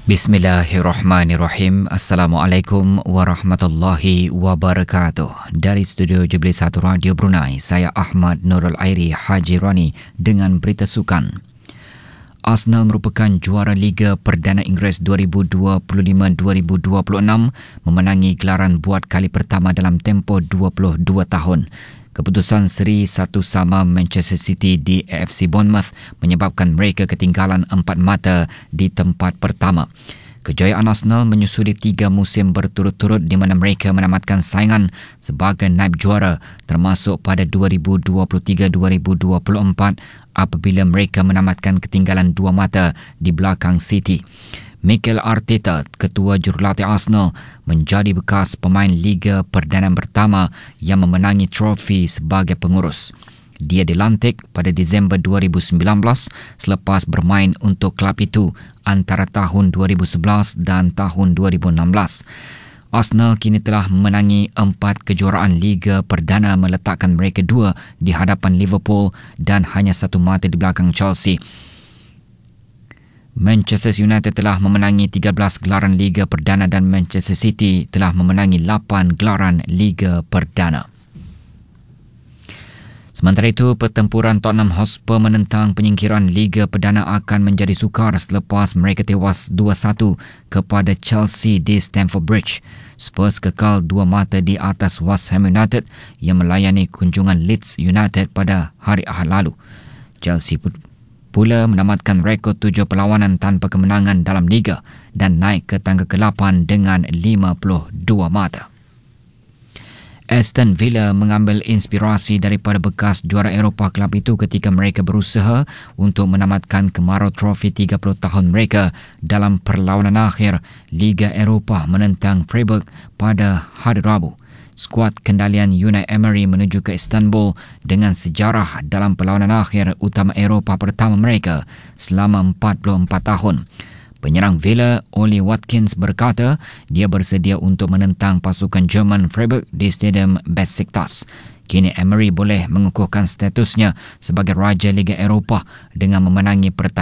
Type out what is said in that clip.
Bismillahirrahmanirrahim. Assalamualaikum warahmatullahi wabarakatuh. Dari studio Jeblis 1 Radio Brunei, saya Ahmad Nurul Airi Haji Rani dengan berita sukan. Arsenal merupakan juara Liga Perdana Inggeris 2025-2026, memenangi gelaran buat kali pertama dalam tempoh 22 tahun. Keputusan seri 1-1 Manchester City di AFC Bournemouth menyebabkan mereka ketinggalan 4 mata di tempat pertama. Kejayaan Arsenal menyusuli 3 musim berturut-turut di mana mereka menamatkan saingan sebagai naib juara termasuk pada 2023-2024 apabila mereka menamatkan ketinggalan 2 mata di belakang City. Mikel Arteta, ketua jurulatih Arsenal, menjadi bekas pemain Liga Perdana pertama yang memenangi trofi sebagai pengurus. Dia dilantik pada Disember 2019 selepas bermain untuk kelab itu antara tahun 2011 dan tahun 2016. Arsenal kini telah memenangi 4 kejuaraan Liga Perdana meletakkan mereka 2 di hadapan Liverpool dan hanya 1 mata di belakang Chelsea. Manchester United telah memenangi 13 gelaran Liga Perdana dan Manchester City telah memenangi 8 gelaran Liga Perdana. Sementara itu, pertempuran Tottenham Hotspur menentang penyingkiran Liga Perdana akan menjadi sukar selepas mereka tewas 2-1 kepada Chelsea di Stamford Bridge. Spurs kekal 2 mata di atas West Ham United yang melayani kunjungan Leeds United pada hari Ahad lalu. Chelsea pula menamatkan rekod 7 perlawanan tanpa kemenangan dalam Liga dan naik ke tangga ke-8 dengan 52 mata. Aston Villa mengambil inspirasi daripada bekas juara Eropah kelab itu ketika mereka berusaha untuk menamatkan kemarau trofi 30 tahun mereka dalam perlawanan akhir Liga Eropah menentang Freiburg pada hari Rabu. Skuad kendalian Unai Emery menuju ke Istanbul dengan sejarah dalam perlawanan akhir utama Eropah pertama mereka selama 44 tahun. Penyerang Villa, Oli Watkins, berkata dia bersedia untuk menentang pasukan Jerman Freiburg di Stadium Besiktas. Kini Emery boleh mengukuhkan statusnya sebagai Raja Liga Eropah dengan memenangi pertandingan